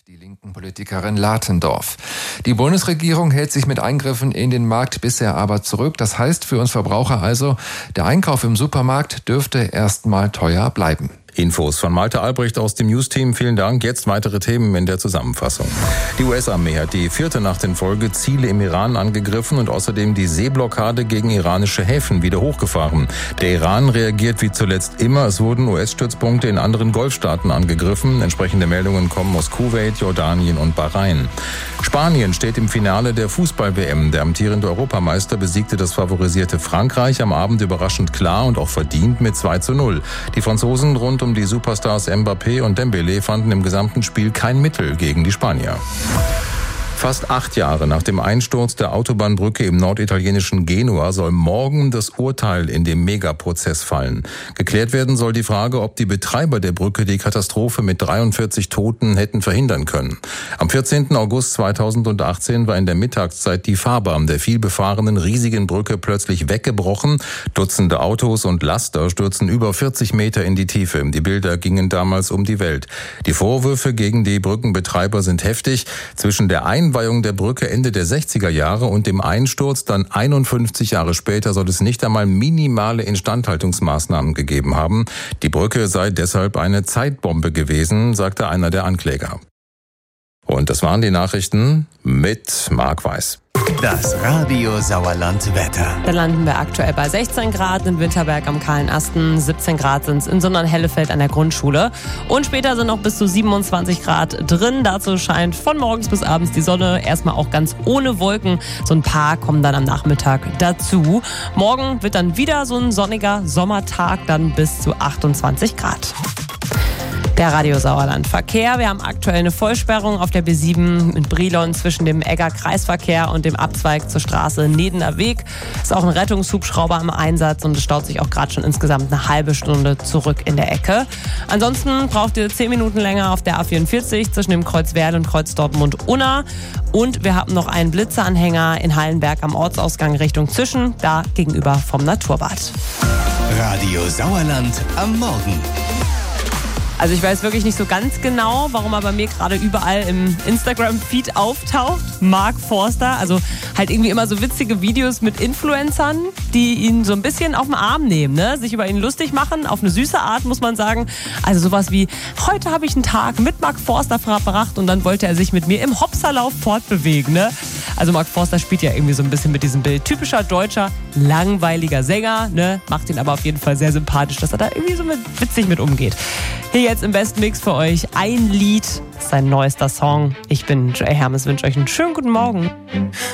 die linken Politikerin Latendorf. Die Bundesregierung hält sich mit Eingriffen in den Markt bisher aber zurück. Das heißt für uns Verbraucher also, der Einkauf im Supermarkt dürfte erstmal teuer bleiben. Infos von Malte Albrecht aus dem News-Team. Vielen Dank. Jetzt weitere Themen in der Zusammenfassung. Die US-Armee hat die 4. Nacht in Folge Ziele im Iran angegriffen und außerdem die Seeblockade gegen iranische Häfen wieder hochgefahren. Der Iran reagiert wie zuletzt immer. Es wurden US-Stützpunkte in anderen Golfstaaten angegriffen. Entsprechende Meldungen kommen aus Kuwait, Jordanien und Bahrain. Spanien steht im Finale der Fußball-WM. Der amtierende Europameister besiegte das favorisierte Frankreich am Abend überraschend klar und auch verdient mit 2:0. Die Franzosen rund um die Superstars Mbappé und Dembélé fanden im gesamten Spiel kein Mittel gegen die Spanier. Fast 8 Jahre nach dem Einsturz der Autobahnbrücke im norditalienischen Genua soll morgen das Urteil in dem Megaprozess fallen. Geklärt werden soll die Frage, ob die Betreiber der Brücke die Katastrophe mit 43 Toten hätten verhindern können. Am 14. August 2018 war in der Mittagszeit die Fahrbahn der vielbefahrenen riesigen Brücke plötzlich weggebrochen. Dutzende Autos und Laster stürzen über 40 Meter in die Tiefe. Die Bilder gingen damals um die Welt. Die Vorwürfe gegen die Brückenbetreiber sind heftig. Zwischen der Einweihung der Brücke Ende der 60er Jahre und dem Einsturz dann 51 Jahre später soll es nicht einmal minimale Instandhaltungsmaßnahmen gegeben haben. Die Brücke sei deshalb eine Zeitbombe gewesen, sagte einer der Ankläger. Und das waren die Nachrichten mit Marc Weiß. Das Radio Sauerland Wetter. Da landen wir aktuell bei 16 Grad in Winterberg am Kahlen Asten, 17 Grad sind es in Sonnenhellefeld an der Grundschule und später sind noch bis zu 27 Grad drin. Dazu scheint von morgens bis abends die Sonne, erstmal auch ganz ohne Wolken. So ein paar kommen dann am Nachmittag dazu. Morgen wird dann wieder so ein sonniger Sommertag, dann bis zu 28 Grad. Der Radio Sauerland Verkehr. Wir haben aktuell eine Vollsperrung auf der B7 in Brilon zwischen dem Egger Kreisverkehr und dem Abzweig zur Straße Nedener Weg. Ist auch ein Rettungshubschrauber im Einsatz und es staut sich auch gerade schon insgesamt eine halbe Stunde zurück in der Ecke. Ansonsten braucht ihr 10 Minuten länger auf der A44 zwischen dem Kreuz Werl und Kreuz Dortmund-Unna. Und wir haben noch einen Blitzeranhänger in Hallenberg am Ortsausgang Richtung Zischen, da gegenüber vom Naturbad. Radio Sauerland am Morgen. Also ich weiß wirklich nicht so ganz genau, warum er bei mir gerade überall im Instagram-Feed auftaucht. Mark Forster, also halt irgendwie immer so witzige Videos mit Influencern, die ihn so ein bisschen auf den Arm nehmen, ne? Sich über ihn lustig machen, auf eine süße Art, muss man sagen. Also sowas wie, heute habe ich einen Tag mit Mark Forster verbracht und dann wollte er sich mit mir im Hopserlauf fortbewegen, ne? Also Mark Forster spielt ja irgendwie so ein bisschen mit diesem Bild. Typischer deutscher, langweiliger Sänger, ne? Macht ihn aber auf jeden Fall sehr sympathisch, dass er da irgendwie so witzig mit umgeht. Hier jetzt im besten Mix für euch ein Lied, sein neuester Song. Ich bin Jay Hermes, wünsche euch einen schönen guten Morgen.